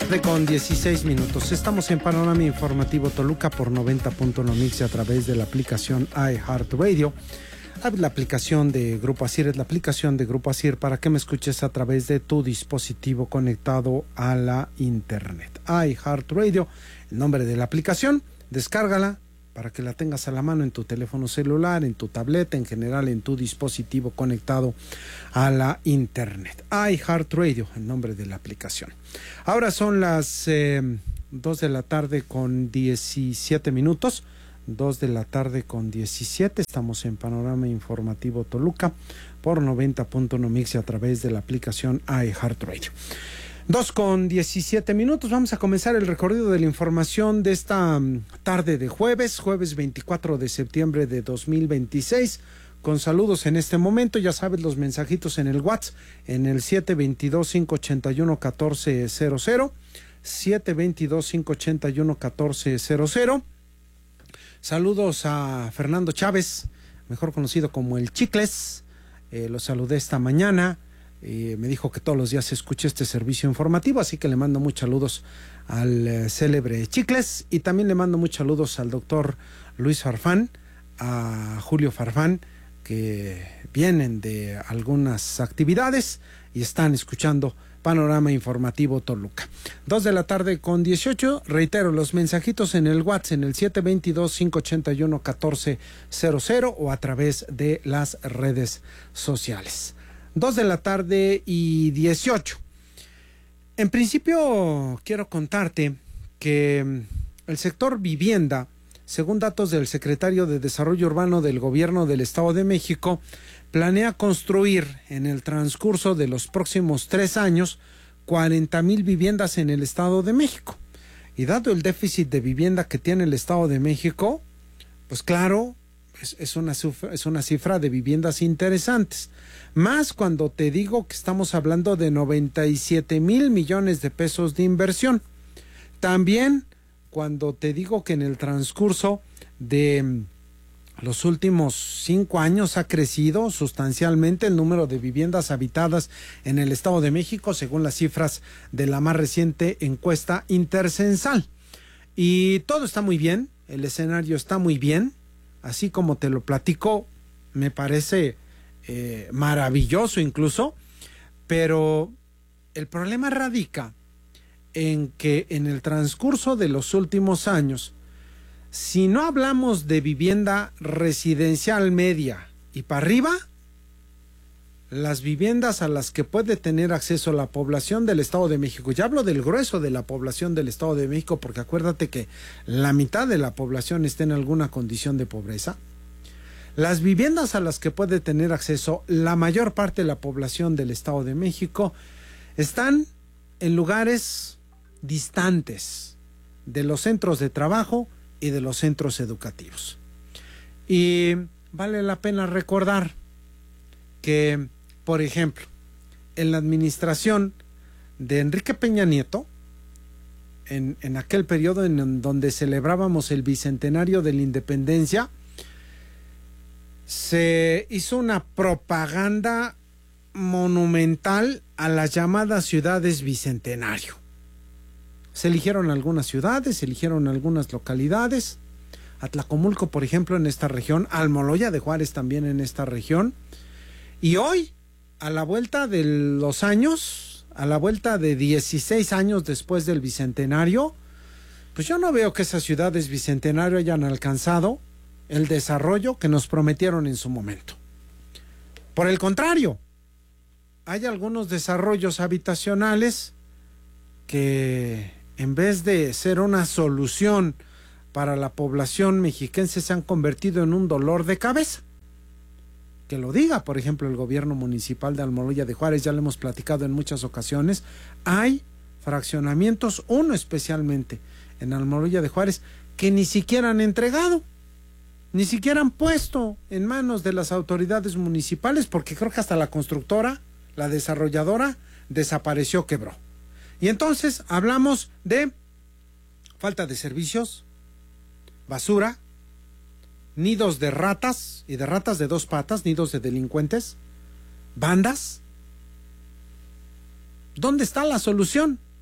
Con 16 minutos. Estamos en Panorama Informativo Toluca por 90.1 Mix a través de la aplicación iHeartRadio. La aplicación de Grupo Asir es la aplicación de Grupo Asir para que me escuches a través de tu dispositivo conectado a la internet. iHeartRadio, el nombre de la aplicación, descárgala para que la tengas a la mano en tu teléfono celular, en tu tableta, en general en tu dispositivo conectado a la internet. iHeartRadio, el nombre de la aplicación. Ahora son las 2 de la tarde con 17 minutos. 2 de la tarde con 17. Estamos en Panorama Informativo Toluca por 90.1 Mix a través de la aplicación iHeartRadio. 2 con 17 minutos. Vamos a comenzar el recorrido de la información de esta tarde de jueves 24 de septiembre de 2026. Con saludos en este momento, ya sabes, los mensajitos en el WhatsApp, en el 722-581-1400, 722-581-1400. Saludos a Fernando Chávez, mejor conocido como el Chicles, lo saludé esta mañana, me dijo que todos los días escucha este servicio informativo, así que le mando muchos saludos al célebre Chicles, y también le mando muchos saludos al doctor Luis Farfán, a Julio Farfán, que vienen de algunas actividades y están escuchando Panorama Informativo Toluca. 2 de la tarde con 18, reitero, los mensajitos en el WhatsApp, en el 722-581-1400 o a través de las redes sociales. 2 de la tarde y 18. En principio, quiero contarte que el sector vivienda, según datos del secretario de Desarrollo Urbano del Gobierno del Estado de México, planea construir en el transcurso de los próximos 3 años 40,000 viviendas en el Estado de México. Y dado el déficit de vivienda que tiene el Estado de México, pues claro, es una cifra de viviendas interesantes. Más cuando te digo que estamos hablando de 97,000 millones de pesos de inversión. También cuando te digo que en el transcurso de los últimos 5 años ha crecido sustancialmente el número de viviendas habitadas en el Estado de México, según las cifras de la más reciente encuesta intercensal. Y todo está muy bien, el escenario está muy bien, así como te lo platico, me parece maravilloso incluso, pero el problema radica en que en el transcurso de los últimos años, si no hablamos de vivienda residencial media y para arriba, las viviendas a las que puede tener acceso la población del Estado de México, ya hablo del grueso de la población del Estado de México, porque acuérdate que la mitad de la población está en alguna condición de pobreza, las viviendas a las que puede tener acceso la mayor parte de la población del Estado de México están en lugares distantes de los centros de trabajo y de los centros educativos. Y vale la pena recordar que, por ejemplo, en la administración de Enrique Peña Nieto, en aquel periodo en donde celebrábamos el bicentenario de la independencia, se hizo una propaganda monumental a las llamadas ciudades bicentenario. Se eligieron algunas ciudades, se eligieron algunas localidades, Atlacomulco, por ejemplo, en esta región, Almoloya de Juárez también en esta región, y hoy, a la vuelta de los años, a la vuelta de 16 años después del bicentenario, pues yo no veo que esas ciudades bicentenario hayan alcanzado el desarrollo que nos prometieron en su momento. Por el contrario, hay algunos desarrollos habitacionales que en vez de ser una solución para la población mexiquense se han convertido en un dolor de cabeza. Que lo diga, por ejemplo, el gobierno municipal de Almoloya de Juárez, ya lo hemos platicado en muchas ocasiones, hay fraccionamientos, uno especialmente en Almoloya de Juárez, que ni siquiera han entregado, ni siquiera han puesto en manos de las autoridades municipales, porque creo que hasta la constructora, la desarrolladora, desapareció, quebró. Y entonces hablamos de falta de servicios, basura, nidos de ratas, y de ratas de 2 patas, nidos de delincuentes, bandas. ¿Dónde está la solución?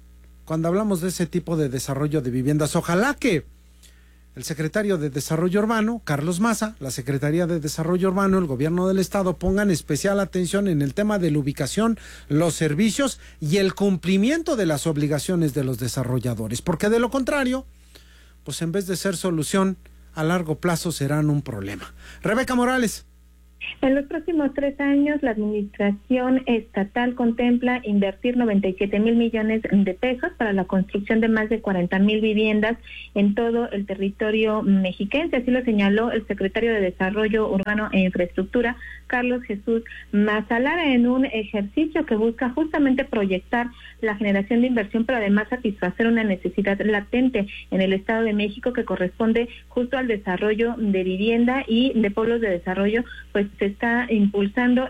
cuando hablamos de ese tipo de desarrollo de viviendas. Ojalá que el secretario de Desarrollo Urbano, Carlos Maza, la Secretaría de Desarrollo Urbano, el gobierno del estado pongan especial atención en el tema de la ubicación, los servicios y el cumplimiento de las obligaciones de los desarrolladores, porque de lo contrario, pues en vez de ser solución, a largo plazo serán un problema. Rebeca Morales. En los próximos 3 años, la administración estatal contempla invertir 97,000 millones de pesos para la construcción de más de 40,000 viviendas en todo el territorio mexiquense. Así lo señaló el secretario de Desarrollo Urbano e Infraestructura, Carlos Jesús Mazalara, en un ejercicio que busca justamente proyectar la generación de inversión, pero además satisfacer una necesidad latente en el Estado de México que corresponde justo al desarrollo de vivienda y de pueblos de desarrollo. Pues se está impulsando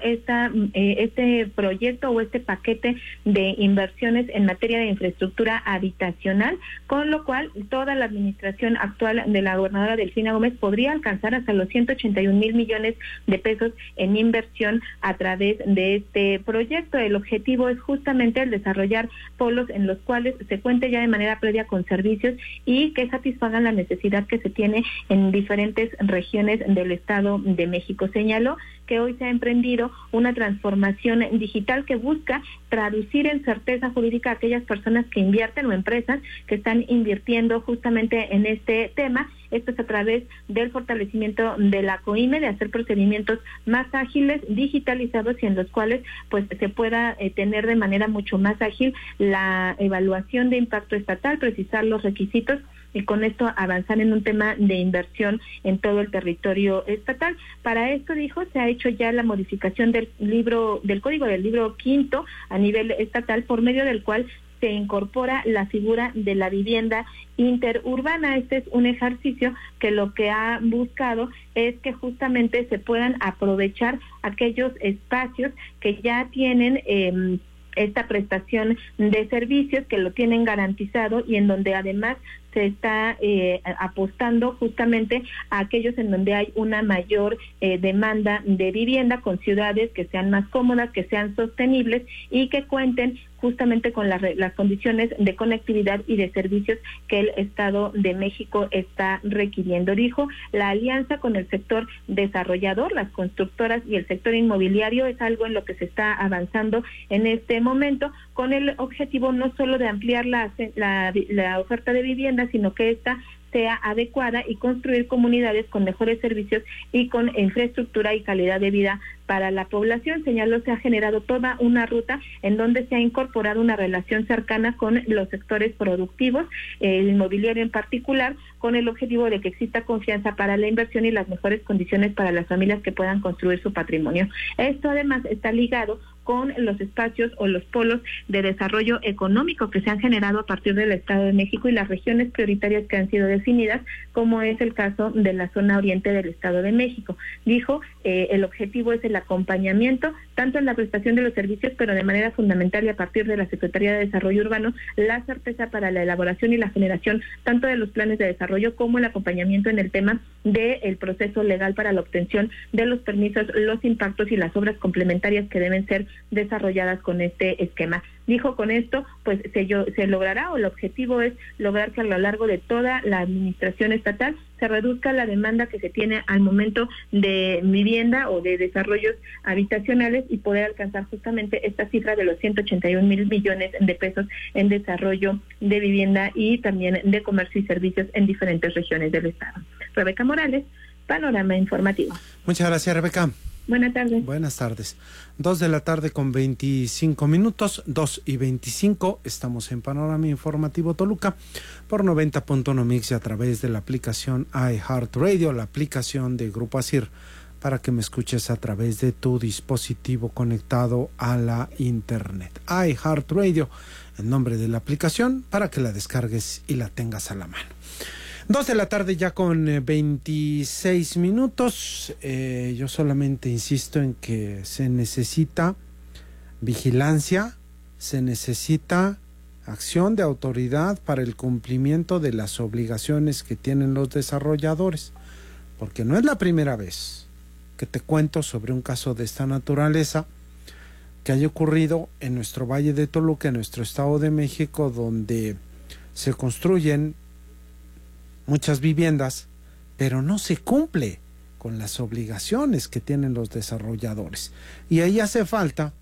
este proyecto o este paquete de inversiones en materia de infraestructura habitacional, con lo cual toda la administración actual de la gobernadora Delfina Gómez podría alcanzar hasta los 181,000 millones de pesos en inversión a través de este proyecto. El objetivo es justamente el desarrollar polos en los cuales se cuente ya de manera previa con servicios y que satisfagan la necesidad que se tiene en diferentes regiones del Estado de México. Señaló que hoy se ha emprendido una transformación digital que busca traducir en certeza jurídica a aquellas personas que invierten o empresas que están invirtiendo justamente en este tema. Esto es a través del fortalecimiento de la COIME, de hacer procedimientos más ágiles, digitalizados y en los cuales pues se pueda tener de manera mucho más ágil la evaluación de impacto estatal, precisar los requisitos y con esto avanzar en un tema de inversión en todo el territorio estatal. Para esto, dijo, se ha hecho ya la modificación del código del libro quinto a nivel estatal, por medio del cual se incorpora la figura de la vivienda interurbana. Este es un ejercicio que lo que ha buscado es que justamente se puedan aprovechar aquellos espacios que ya tienen esta prestación de servicios, que lo tienen garantizado y en donde además se está apostando justamente a aquellos en donde hay una mayor demanda de vivienda, con ciudades que sean más cómodas, que sean sostenibles y que cuenten justamente con las condiciones de conectividad y de servicios que el Estado de México está requiriendo. Dijo, la alianza con el sector desarrollador, las constructoras y el sector inmobiliario es algo en lo que se está avanzando en este momento, con el objetivo no solo de ampliar la oferta de vivienda, sino que esta sea adecuada y construir comunidades con mejores servicios y con infraestructura y calidad de vida para la población. Señaló, se ha generado toda una ruta en donde se ha incorporado una relación cercana con los sectores productivos, el inmobiliario en particular, con el objetivo de que exista confianza para la inversión y las mejores condiciones para las familias que puedan construir su patrimonio. Esto además está ligado con los espacios o los polos de desarrollo económico que se han generado a partir del Estado de México y las regiones prioritarias que han sido definidas, como es el caso de la zona oriente del Estado de México. Dijo, el objetivo es el acompañamiento, tanto en la prestación de los servicios, pero de manera fundamental y a partir de la Secretaría de Desarrollo Urbano, la certeza para la elaboración y la generación tanto de los planes de desarrollo como el acompañamiento en el tema del proceso legal para la obtención de los permisos, los impactos y las obras complementarias que deben ser desarrolladas con este esquema. Dijo, con esto pues se logrará, o el objetivo es lograr que a lo largo de toda la administración estatal se reduzca la demanda que se tiene al momento de vivienda o de desarrollos habitacionales y poder alcanzar justamente esta cifra de los 181,000 millones de pesos en desarrollo de vivienda y también de comercio y servicios en diferentes regiones del estado. Rebeca Morales, Panorama Informativo. Muchas gracias, Rebeca. Buenas tardes. Buenas tardes. 2:25 p.m, 2:25, estamos en Panorama Informativo Toluca por 90.1 Mix a través de la aplicación iHeartRadio, la aplicación de Grupo ASIR, para que me escuches a través de tu dispositivo conectado a la internet. iHeartRadio, el nombre de la aplicación, para que la descargues y la tengas a la mano. 2:00 p.m. ya con 26 minutos. Yo solamente insisto en que se necesita vigilancia, se necesita acción de autoridad para el cumplimiento de las obligaciones que tienen los desarrolladores, porque no es la primera vez que te cuento sobre un caso de esta naturaleza, que haya ocurrido en nuestro Valle de Toluca, en nuestro Estado de México, donde se construyen muchas viviendas, pero no se cumple con las obligaciones que tienen los desarrolladores. Y ahí hace falta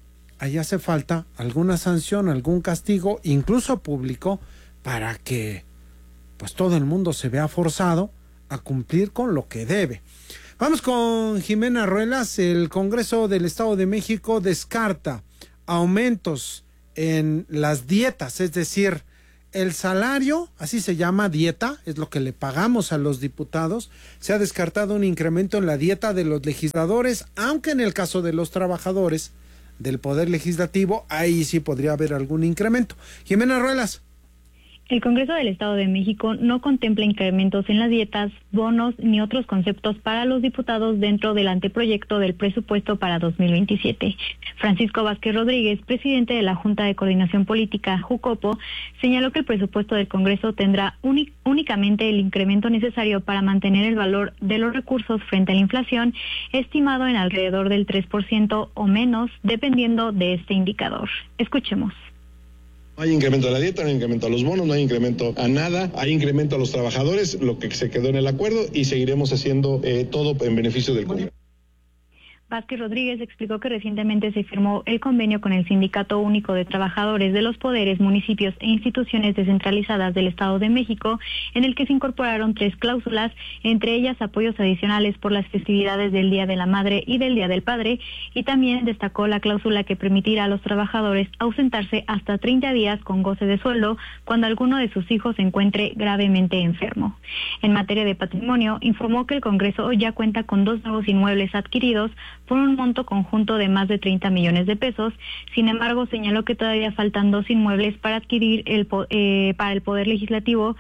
alguna sanción, algún castigo, incluso público, para que pues todo el mundo se vea forzado a cumplir con lo que debe. Vamos con Jimena Ruelas. El Congreso del Estado de México descarta aumentos en las dietas, es decir, el salario, así se llama, dieta, es lo que le pagamos a los diputados. Se ha descartado un incremento en la dieta de los legisladores, aunque en el caso de los trabajadores del Poder Legislativo, ahí sí podría haber algún incremento. Jimena Ruelas. El Congreso del Estado de México no contempla incrementos en las dietas, bonos ni otros conceptos para los diputados dentro del anteproyecto del presupuesto para 2027. Francisco Vázquez Rodríguez, presidente de la Junta de Coordinación Política, JUCOPO, señaló que el presupuesto del Congreso tendrá únicamente el incremento necesario para mantener el valor de los recursos frente a la inflación, estimado en alrededor del 3% o menos, dependiendo de este indicador. Escuchemos. No hay incremento a la dieta, no hay incremento a los bonos, no hay incremento a nada, hay incremento a los trabajadores, lo que se quedó en el acuerdo, y seguiremos haciendo todo en beneficio del gobierno. Vázquez Rodríguez explicó que recientemente se firmó el convenio con el Sindicato Único de Trabajadores de los Poderes, Municipios e Instituciones Descentralizadas del Estado de México, en el que se incorporaron 3 cláusulas, entre ellas apoyos adicionales por las festividades del Día de la Madre y del Día del Padre, y también destacó la cláusula que permitirá a los trabajadores ausentarse hasta 30 días con goce de sueldo cuando alguno de sus hijos se encuentre gravemente enfermo. En materia de patrimonio, informó que el Congreso ya cuenta con 2 nuevos inmuebles adquiridos por un monto conjunto de más de 30 millones de pesos. Sin embargo, señaló que todavía faltan 2 inmuebles para adquirir para el Poder Legislativo,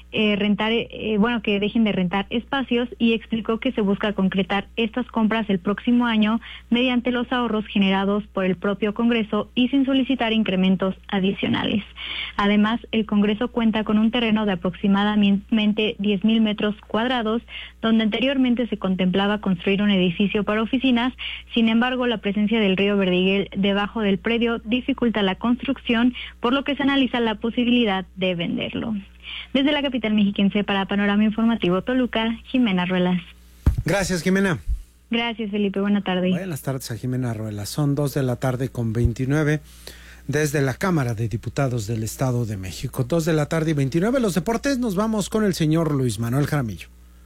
que dejen de rentar espacios, y explicó que se busca concretar estas compras el próximo año mediante los ahorros generados por el propio Congreso y sin solicitar incrementos adicionales. Además, el Congreso cuenta con un terreno de aproximadamente 10,000 metros cuadrados, donde anteriormente se contemplaba construir un edificio para oficinas. Sin embargo, la presencia del río Verdiguel debajo del predio dificulta la construcción, por lo que se analiza la posibilidad de venderlo. Desde la capital mexiquense para Panorama Informativo Toluca, Jimena Ruelas. Gracias, Jimena. Gracias, Felipe. Buenas tardes. Buenas tardes a Jimena Ruelas. Son 2:29 desde la Cámara de Diputados del Estado de México. 2:29. Los deportes, nos vamos con el señor Luis Manuel Jaramillo.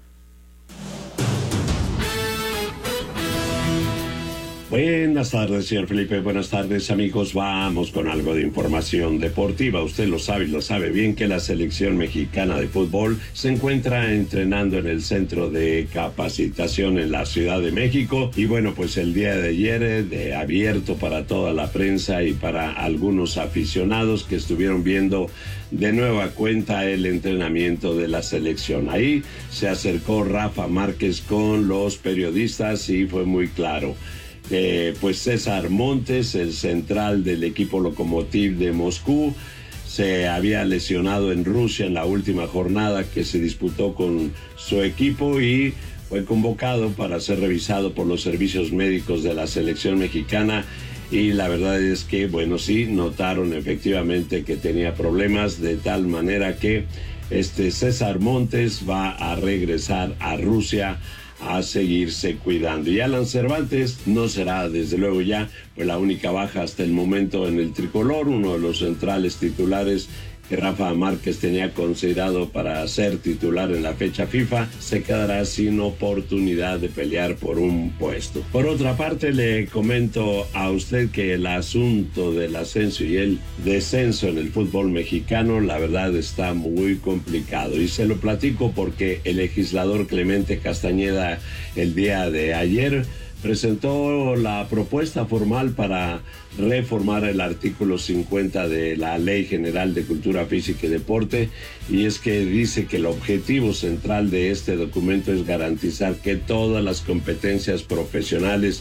Buenas tardes, señor Felipe. Buenas tardes, amigos. Vamos con algo de información deportiva. Usted lo sabe bien que la selección mexicana de fútbol se encuentra entrenando en el centro de capacitación en la Ciudad de México. Y bueno, pues el día de ayer, abierto para toda la prensa y para algunos aficionados que estuvieron viendo de nueva cuenta el entrenamiento de la selección. Ahí se acercó Rafa Márquez con los periodistas y fue muy claro. Pues César Montes, el central del equipo Lokomotiv de Moscú, se había lesionado en Rusia en la última jornada que se disputó con su equipo y fue convocado para ser revisado por los servicios médicos de la selección mexicana. Y la verdad es que, bueno, sí, notaron efectivamente que tenía problemas, de tal manera que César Montes va a regresar a Rusia a seguirse cuidando. Y Alan Cervantes no será, desde luego, ya pues la única baja hasta el momento en el tricolor, uno de los centrales titulares que Rafa Márquez tenía considerado para ser titular en la fecha FIFA, se quedará sin oportunidad de pelear por un puesto. Por otra parte, le comento a usted que el asunto del ascenso y el descenso en el fútbol mexicano, la verdad, está muy complicado. Y se lo platico porque el legislador Clemente Castañeda el día de ayer presentó la propuesta formal para reformar el artículo 50 de la Ley General de Cultura Física y Deporte, y es que dice que el objetivo central de este documento es garantizar que todas las competencias profesionales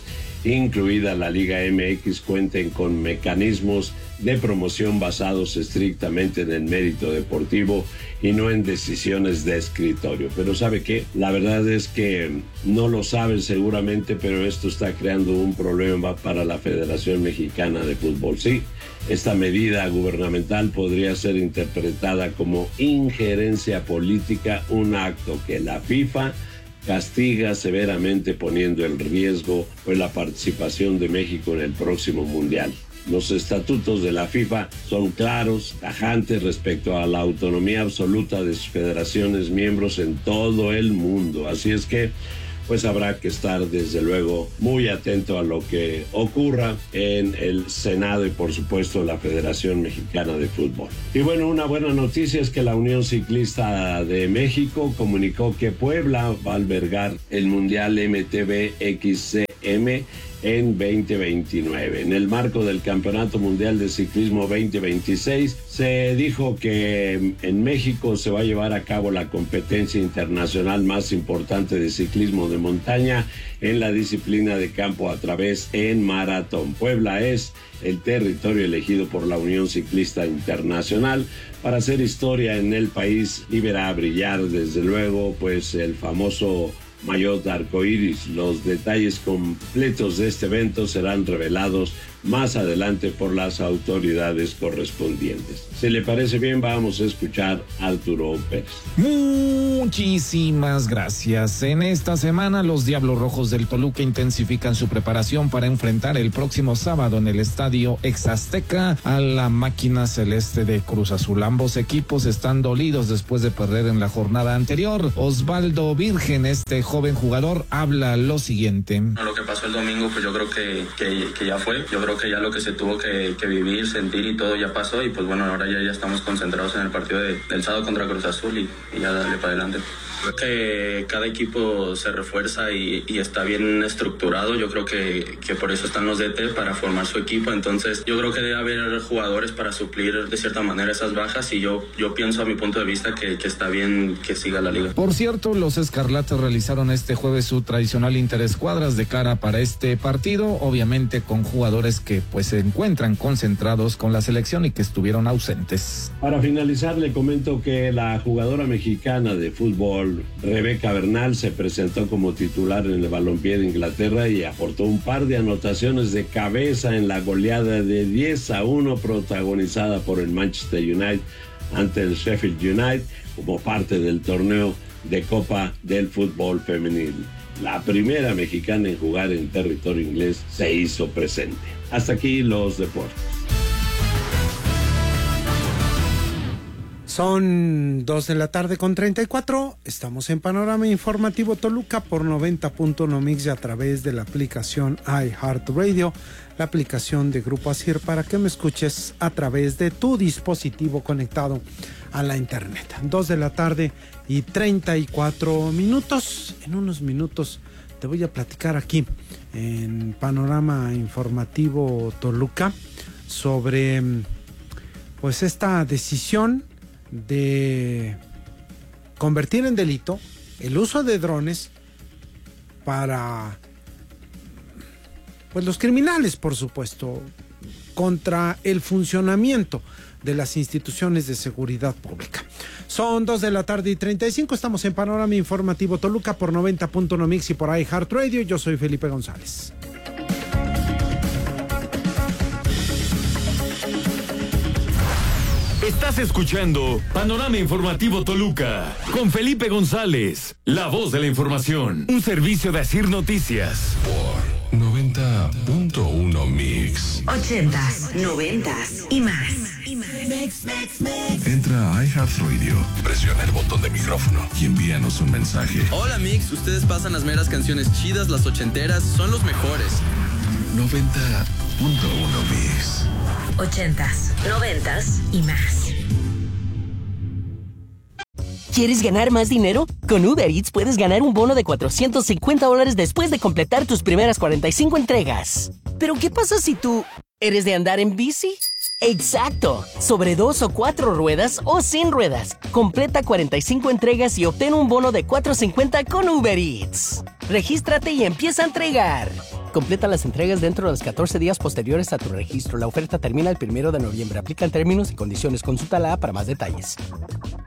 incluida la Liga MX, cuenten con mecanismos de promoción basados estrictamente en el mérito deportivo y no en decisiones de escritorio. Pero ¿sabe qué? La verdad es que no lo saben seguramente, pero esto está creando un problema para la Federación Mexicana de Fútbol. Sí, esta medida gubernamental podría ser interpretada como injerencia política, un acto que la FIFA castiga severamente, poniendo en riesgo la participación de México en el próximo Mundial. Los estatutos de la FIFA son claros, tajantes respecto a la autonomía absoluta de sus federaciones miembros en todo el mundo. Así es que pues habrá que estar desde luego muy atento a lo que ocurra en el Senado y por supuesto la Federación Mexicana de Fútbol. Y bueno, una buena noticia es que la Unión Ciclista de México comunicó que Puebla va a albergar el Mundial MTB-XCM en 2029. En el marco del Campeonato Mundial de Ciclismo 2026, se dijo que en México se va a llevar a cabo la competencia internacional más importante de ciclismo de montaña en la disciplina de campo a través en maratón. Puebla es el territorio elegido por la Unión Ciclista Internacional para hacer historia en el país y verá brillar desde luego pues el famoso maillot arcoíris. Los detalles completos de este evento serán revelados más adelante por las autoridades correspondientes. Si le parece bien, vamos a escuchar a Arturo Pérez. Muchísimas gracias. En esta semana los Diablos Rojos del Toluca intensifican su preparación para enfrentar el próximo sábado en el estadio Ex-Azteca a la máquina celeste de Cruz Azul. Ambos equipos están dolidos después de perder en la jornada anterior. Osvaldo Virgen, este joven jugador, habla lo siguiente. Lo que pasó el domingo, pues yo creo que ya fue. Yo creo que ya lo que se tuvo que vivir, sentir y todo ya pasó, y pues bueno, ahora ya estamos concentrados en el partido del sábado contra Cruz Azul y ya darle para adelante. Creo que cada equipo se refuerza y está bien estructurado. Yo creo que por eso están los DT, para formar su equipo. Entonces yo creo que debe haber jugadores para suplir de cierta manera esas bajas, y yo pienso a mi punto de vista que está bien que siga la liga. Por cierto, los Escarlatas realizaron este jueves su tradicional interescuadras de cara para este partido, obviamente con jugadores que pues se encuentran concentrados con la selección y que estuvieron ausentes. Para finalizar, le comento que la jugadora mexicana de fútbol Rebeca Bernal se presentó como titular en el balompié de Inglaterra y aportó un par de anotaciones de cabeza en la goleada de 10-1 protagonizada por el Manchester United ante el Sheffield United como parte del torneo de Copa del Fútbol Femenil. La primera mexicana en jugar en territorio inglés se hizo presente. Hasta aquí los deportes. Son 2:34 p.m. Estamos en Panorama Informativo Toluca por 90.1 Mix y a través de la aplicación iHeartRadio, la aplicación de Grupo Asir, para que me escuches a través de tu dispositivo conectado a la internet. 2:34 p.m. En unos minutos te voy a platicar aquí en Panorama Informativo Toluca sobre pues esta decisión de convertir en delito el uso de drones para pues los criminales, por supuesto, contra el funcionamiento de las instituciones de seguridad pública. Son 2:35 p.m. Estamos en Panorama Informativo Toluca por 90.1 Mix y por iHeartRadio. Yo soy Felipe González. Estás escuchando Panorama Informativo Toluca con Felipe González, la voz de la información. Un servicio de Asir Noticias. Por 90.1 Mix. 80s, 90s y más. Entra a iHeartRadio, presiona el botón de micrófono y envíanos un mensaje. Hola Mix, ustedes pasan las meras canciones chidas, las ochenteras, son los mejores. 90.1 Mix. 80s, 90s y más. ¿Quieres ganar más dinero? Con Uber Eats puedes ganar un bono de $450 después de completar tus primeras 45 entregas. ¿Pero qué pasa si tú eres de andar en bici? ¡Exacto! Sobre 2 o 4 ruedas o sin ruedas. Completa 45 entregas y obtén un bono de $450 con Uber Eats. Regístrate y empieza a entregar. Completa las entregas dentro de los 14 días posteriores a tu registro. La oferta termina el 1 de noviembre. Aplican términos y condiciones. Consulta la app para más detalles.